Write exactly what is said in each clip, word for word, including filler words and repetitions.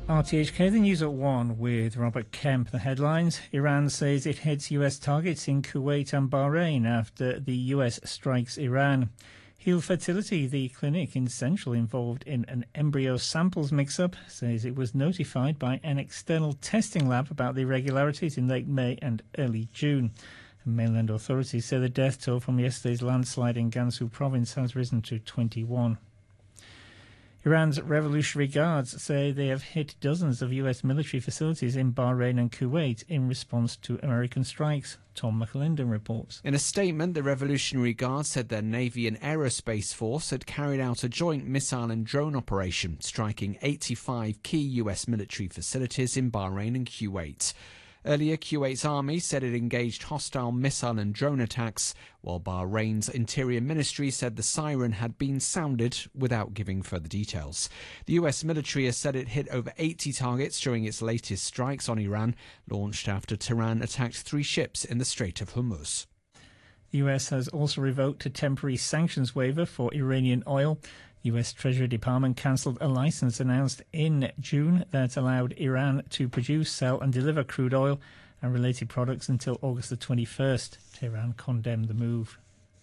R T H K, the news at one with Robert Kemp. The headlines: Iran says it hits U S targets in Kuwait and Bahrain after the U S strikes Iran. Heal Fertility, the clinic in Central involved in an embryo samples mix-up, says it was notified by an external testing lab about the irregularities in late May and early June. Mainland authorities say the death toll from yesterday's landslide in Gansu province has risen to twenty-one. Iran's Revolutionary Guards say they have hit dozens of U S military facilities in Bahrain and Kuwait in response to American strikes. Tom McAlinden reports. In a statement, the Revolutionary Guards said their Navy and Aerospace Force had carried out a joint missile and drone operation, striking eighty-five key U S military facilities in Bahrain and Kuwait. Earlier, Kuwait's army said it engaged hostile missile and drone attacks, while Bahrain's Interior Ministry said the siren had been sounded without giving further details. The U S military has said it hit over eighty targets during its latest strikes on Iran, launched after Tehran attacked three ships in the Strait of Hormuz. The U S has also revoked a temporary sanctions waiver for Iranian oil. The U S Treasury Department cancelled a license announced in June that allowed Iran to produce, sell and deliver crude oil and related products until August the twenty-first. Tehran condemned the move.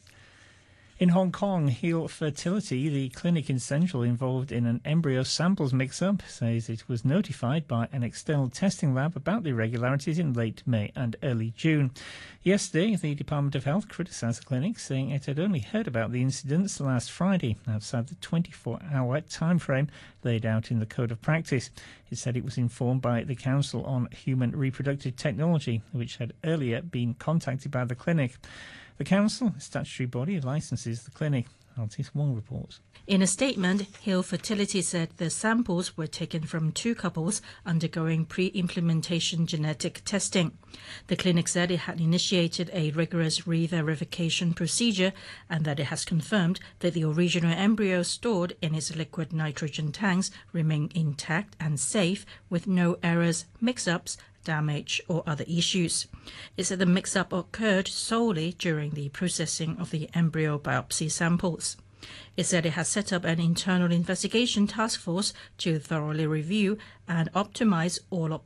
In Hong Kong, Heal Fertility, the clinic in Central involved in an embryo samples mix-up, says it was notified by an external testing lab about the irregularities in late May and early June. Yesterday, the Department of Health criticised the clinic, saying it had only heard about the incidents last Friday, outside the twenty-four hour time frame laid out in the Code of Practice. It said it was informed by the Council on Human Reproductive Technology, which had earlier been contacted by the clinic. The council, a statutory body, licenses the clinic. Altice One reports. In a statement, Heal Fertility said the samples were taken from two couples undergoing pre-implementation genetic testing. The clinic said it had initiated a rigorous re-verification procedure and that it has confirmed that the original embryos stored in its liquid nitrogen tanks remain intact and safe, with no errors, mix-ups, damage or other issues. It said the mix-up occurred solely during the processing of the embryo biopsy samples. It said it has set up an internal investigation task force to thoroughly review and optimize all